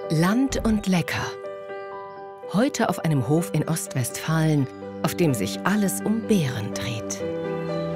Land und lecker. Heute auf einem Hof in Ostwestfalen, auf dem sich alles um Beeren dreht.